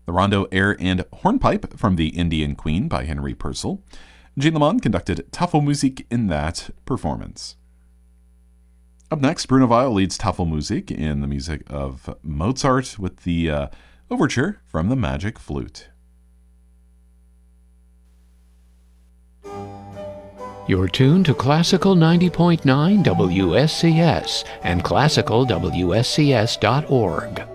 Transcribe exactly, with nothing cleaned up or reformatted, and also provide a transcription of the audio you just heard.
The rondo, air, and hornpipe from The Indian Queen by Henry Purcell. Jean Lamond conducted Tafelmusik in that performance. Up next, Bruno Weil leads Tafelmusik in the music of Mozart with the uh, overture from the Magic Flute. You're tuned to Classical ninety point nine W S C S and classical W S C S dot org.